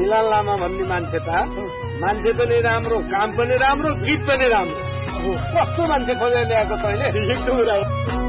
मिलन लामा भन्ने मान्छे त मान्छे पनि राम्रो, काम पनि राम्रो, गीत पनि राम्रो। कस्तो मान्छे खोजेर ल्याएको तैँले?